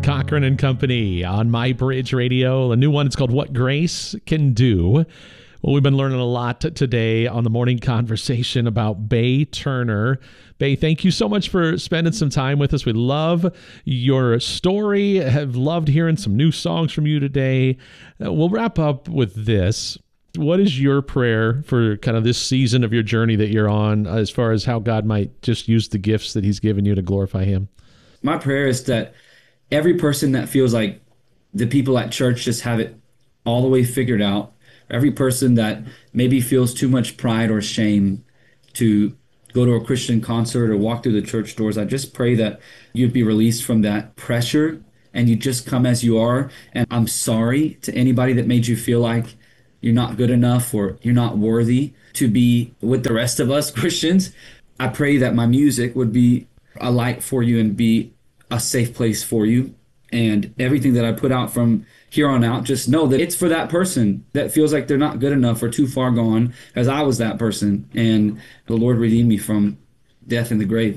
Cochran and Company on My Bridge Radio. A new one, it's called What Grace Can Do. Well, we've been learning a lot today on the morning conversation about Bay Turner. Bay, thank you so much for spending some time with us. We love your story. Have loved hearing some new songs from you today. We'll wrap up with this. What is your prayer for kind of this season of your journey that you're on, as far as how God might just use the gifts that he's given you to glorify him? My prayer is that every person that feels like the people at church just have it all the way figured out, every person that maybe feels too much pride or shame to go to a Christian concert or walk through the church doors, I just pray that you'd be released from that pressure and you just come as you are. And I'm sorry to anybody that made you feel like you're not good enough or you're not worthy to be with the rest of us Christians. I pray that my music would be a light for you and be a safe place for you. And everything that I put out from here on out, just know that it's for that person that feels like they're not good enough or too far gone, as I was that person. And the Lord redeemed me from death and the grave.